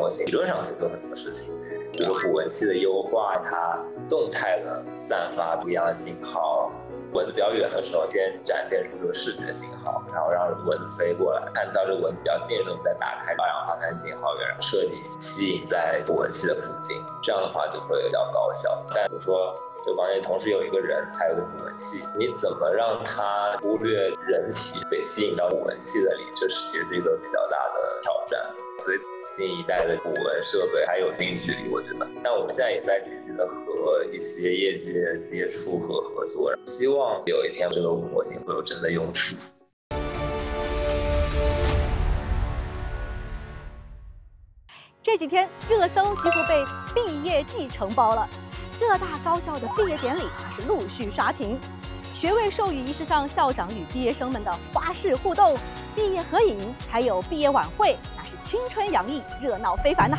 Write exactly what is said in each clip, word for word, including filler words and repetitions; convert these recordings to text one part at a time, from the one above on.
模型理论上可以做很多事情。比如说捕蚊器的优化，它动态的散发不一样的信号。蚊子比较远的时候，先展现出这个视觉信号，然后让蚊子飞过来，看到这个蚊子比较近的时候，再打开二氧化碳信号源，然后彻底吸引在捕蚊器的附近。这样的话就会比较高效。但比如说这个房间同时有一个人，还有一个捕蚊器，你怎么让他忽略人体被吸引到捕蚊器的里？这是其实是一个比较大的挑战。所以新一代的捕蚊设备还有一定距离，我觉得。但我们现在也在积极的和一些业界接触和合作，希望有一天这个模型会有真的用处。 这几天热搜几乎被毕业季承包了，各大高校的毕业典礼那是陆续刷屏。学位授予仪式上，校长与毕业生们的花式互动、毕业合影，还有毕业晚会，那是青春洋溢，热闹非凡呐、啊。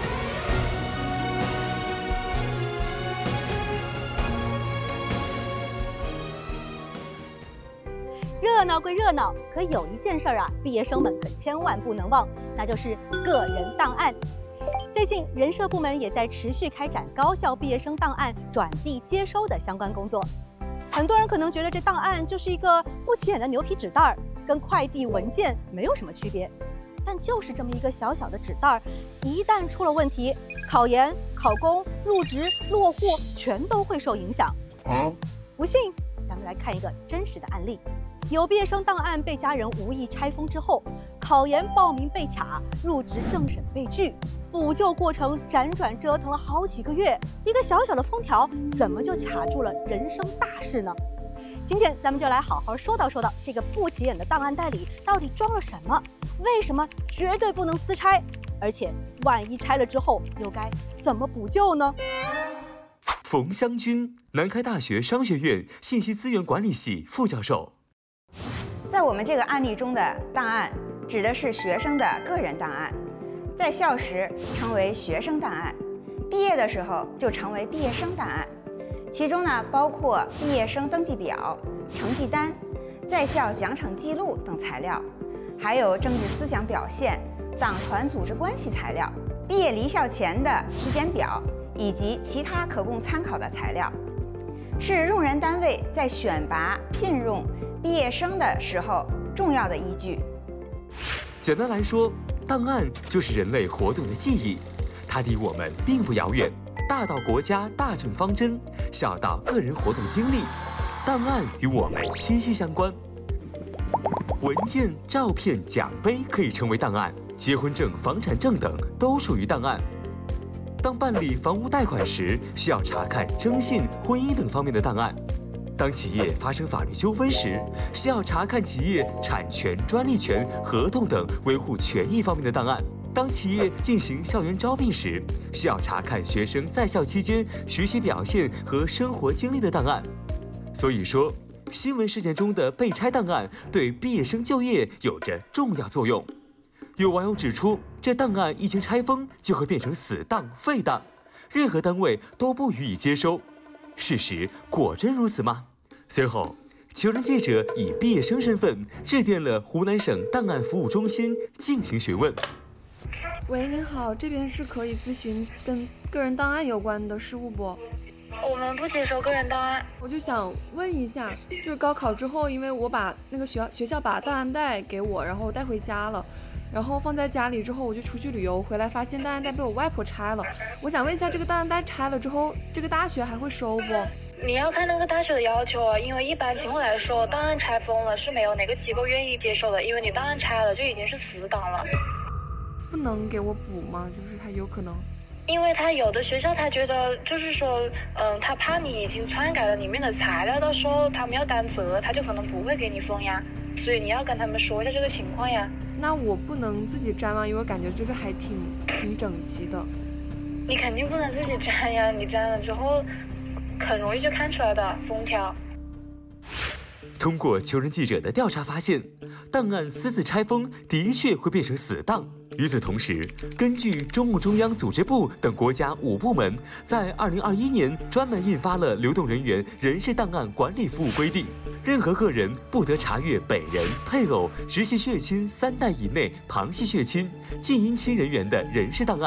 热闹归热闹，可有一件事儿啊，毕业生们可千万不能忘，那就是个人档案。最近，人社部门也在持续开展高校毕业生档案转递接收的相关工作。很多人可能觉得这档案就是一个不起眼的牛皮纸袋儿，跟快递文件没有什么区别。但就是这么一个小小的纸袋儿，一旦出了问题，考研、考公、入职、落户全都会受影响。嗯，不信，咱们来看一个真实的案例。有毕业生档案被家人无意拆封之后，考研报名被卡，入职政审被拒，补救过程辗转折腾了好几个月，一个小小的封条怎么就卡住了人生大事呢？今天咱们就来好好说道说道这个不起眼的档案袋里到底装了什么，为什么绝对不能私拆，而且万一拆了之后又该怎么补救呢？ 冯湘军，南开大学商学院信息资源管理系副教授。 在我们这个案例中的档案，指的是学生的个人档案，在校时称为学生档案，毕业的时候就成为毕业生档案。其中呢，包括毕业生登记表、成绩单、在校奖惩记录等材料，还有政治思想表现、党团组织关系材料、毕业离校前的体检表以及其他可供参考的材料，是用人单位在选拔、聘用毕业生的时候重要的依据。 简单来说，档案就是人类活动的记忆，它离我们并不遥远，大到国家大政方针，小到个人活动经历，档案与我们息息相关。文件、照片、奖杯可以成为档案，结婚证、房产证等都属于档案。当办理房屋贷款时，需要查看征信、婚姻等方面的档案。当企业发生法律纠纷时，需要查看企业产权、专利权、合同等维护权益方面的档案。当企业进行校园招聘时，需要查看学生在校期间学习表现和生活经历的档案。所以说，新闻事件中的被拆档案对毕业生就业有着重要作用。有网友指出，这档案一经拆封就会变成死档、废档，任何单位都不予以接收。事实果真如此吗？随后，求人记者以毕业生身份致电了湖南省档案服务中心进行询问。 喂，您好，这边是可以咨询跟个人档案有关的事务不？ 我们不接收个人档案。 我就想问一下，就是高考之后，因为我把那个学校学校把档案袋给我，然后我带回家了，然后放在家里之后，我就出去旅游，回来发现档案袋被我外婆拆了。我想问一下，这个档案袋拆了之后，这个大学还会收不？ 你要看那个大学的要求啊，因为一般情况来说，档案拆封了是没有哪个机构愿意接受的，因为你档案拆了就已经是死档了。 不能给我补吗？就是他有可能。 因为他有的学校他觉得就是说，嗯，他怕你已经篡改了里面的材料，到时候他们要担责，他就可能不会给你封呀。所以你要跟他们说一下这个情况呀。 那我不能自己粘吗？因为我感觉这个还挺挺整齐的。 你肯定不能自己粘呀，你粘了之后很容易就看出来的封条。 通过求人记者的调查发现，档案私自拆封的确会变成死档。与此同时，根据中共中央组织部等国家五部门在二零二一年专门印发了《流动人员人事档案管理服务规定》，任何个人不得查阅本人、配偶、直系血亲三代以内旁系血亲、近姻亲人员的人事档案。